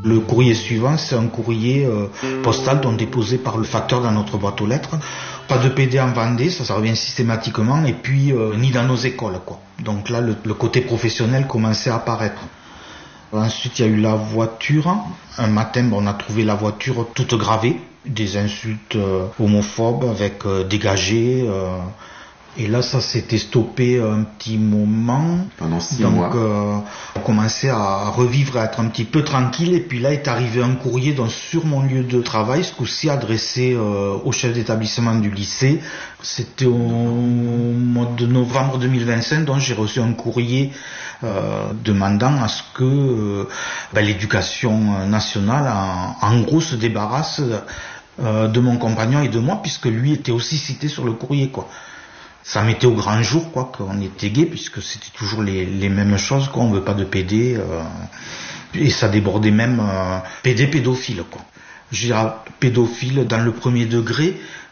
Le courrier suivant, c'est un courrier postal donc déposé par le facteur dans notre boîte aux lettres. Pas de PD en Vendée, ça revient systématiquement, et puis ni dans nos écoles, quoi. Donc là, le côté professionnel commençait à apparaître. Ensuite, il y a eu la voiture. Un matin, on a trouvé la voiture toute gravée, des insultes homophobes avec dégagé. Et là, ça s'était stoppé un petit moment. Pendant 6 mois. Donc, on commençait à revivre, à être un petit peu tranquille. Et puis là, est arrivé un courrier donc, sur mon lieu de travail, ce coup-ci adressé au chef d'établissement du lycée. C'était au mois de novembre 2025, donc j'ai reçu un courrier demandant à ce que l'éducation nationale, en gros, se débarrasse de mon compagnon et de moi, puisque lui était aussi cité sur le courrier, quoi. Ça mettait au grand jour, quoi, qu'on était gay, puisque c'était toujours les mêmes choses, quoi. On veut pas de PD, et ça débordait même pédophile, quoi. Je dirais pédophile dans le premier degré,